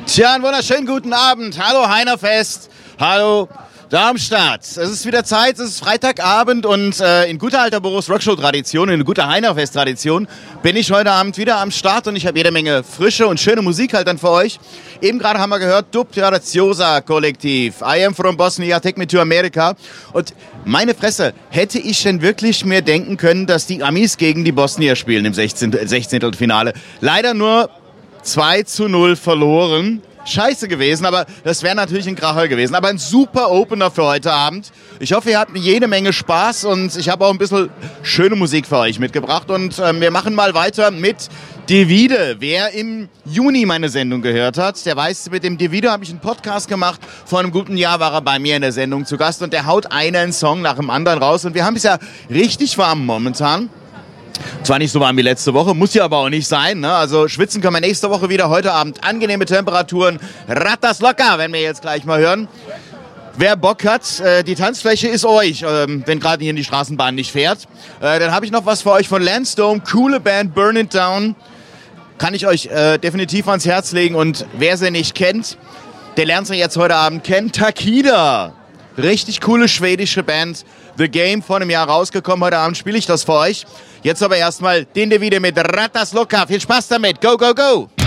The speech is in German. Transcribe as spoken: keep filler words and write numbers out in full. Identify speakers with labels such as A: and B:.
A: Tja, einen wunderschönen guten Abend. Hallo Heinerfest. Hallo Darmstadt. Es ist wieder Zeit, es ist Freitagabend und äh, in guter alter Boris Rockshow-Tradition, in guter Heinerfest-Tradition bin ich heute Abend wieder am Start und ich habe jede Menge frische und schöne Musik halt dann für euch. Eben gerade haben wir gehört, Dub Graziosa Kollektiv, I am from Bosnia, take me to America. Und meine Fresse, hätte ich denn wirklich mir denken können, dass die Amis gegen die Bosnier spielen im sechzehnten Finale. Leider nur zwei zu null verloren. Scheiße gewesen, aber das wäre natürlich ein Kracher gewesen. Aber ein super Opener für heute Abend. Ich hoffe, ihr habt jede Menge Spaß und ich habe auch ein bisschen schöne Musik für euch mitgebracht. Und ähm, wir machen mal weiter mit Divide. Wer im Juni meine Sendung gehört hat, der weiß, mit dem Divide habe ich einen Podcast gemacht. Vor einem guten Jahr war er bei mir in der Sendung zu Gast und der haut einen Song nach dem anderen raus. Und wir haben es ja richtig warm momentan. Zwar nicht so warm wie letzte Woche, muss ja aber auch nicht sein. Ne? Also schwitzen können wir nächste Woche wieder. Heute Abend angenehme Temperaturen. Rattas locker, wenn wir jetzt gleich mal hören. Wer Bock hat, äh, die Tanzfläche ist euch, ähm, wenn gerade hier in die Straßenbahn nicht fährt. Äh, dann habe ich noch was für euch von Landstone. Coole Band, Burn It Down. Kann ich euch äh, definitiv ans Herz legen. Und wer sie nicht kennt, der lernt sie jetzt heute Abend kennen. Takida. Richtig coole schwedische Band. The Game, vor einem Jahr rausgekommen. Heute Abend spiele ich das für euch. Jetzt aber erstmal den Divide mit Rattas locker. Viel Spaß damit. Go, go, go!